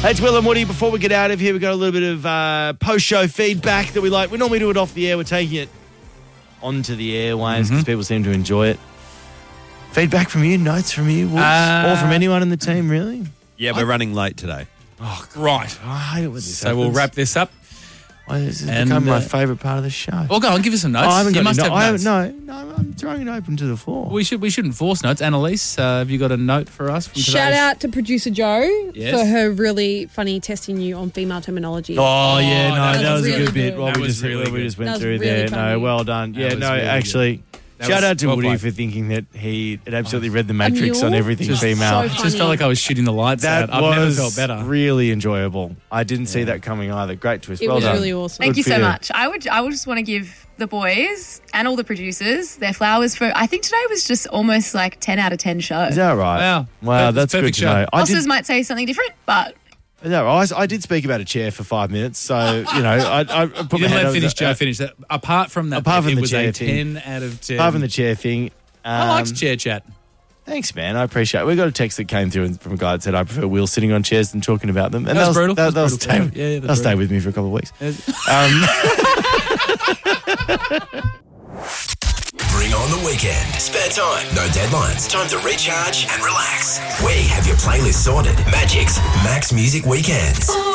It's Will and Woody. Before we get out of here, we've got a little bit of post-show feedback that we like. We normally do it off the air. We're taking it onto the airwaves because people seem to enjoy it. Feedback from you, notes from you, Woods, or from anyone in the team, really? Yeah, we're running late today. Oh, right. I hate it when this So we'll wrap this up. Well, this has become my favourite part of the show. Well, go on, give us some notes. I haven't You got must any have no- notes. No, I'm throwing it open to the floor. We shouldn't force notes. Annalise, have you got a note for us from Shout out to producer Jo Yes. for her really funny testing you on female terminology. Oh, yeah, no, that was a really good bit. good. What That we was just really we good. just went That was through really there. funny. No, well done. That Yeah, was no, really good. actually, That shout was out to well Woody played. for thinking that he had absolutely read the Matrix mule? on everything Just female. so It just felt like I was shooting the lights That out. I've never was felt better. really enjoyable. I didn't see that coming either. Great twist. It well was done. really awesome. Thank Good you for so much. I would just want to give the boys and all the producers their flowers for. I think today was just almost like 10 out of 10 show. Is that right? Wow. Wow, That's that's good perfect to show. know. Bosses might say something different, but Is that right? I did speak about a chair for 5 minutes, so, you know, I put You my head let over finish, the- Joe finish. That. Apart from that, Apart from it the was chair a thing. 10 out of 10. Apart from the chair thing. I liked chair chat. Thanks, man. I appreciate it. We got a text that came through from a guy that said, I prefer Will sitting on chairs than talking about them. And That was brutal. That'll That was stay, brutal. Yeah, that'll that's stay brutal. with me for a couple of weeks. Bring on the weekend. Spare time, no deadlines. Time to recharge and relax. We have your playlist sorted. Magic's Max Music Weekends.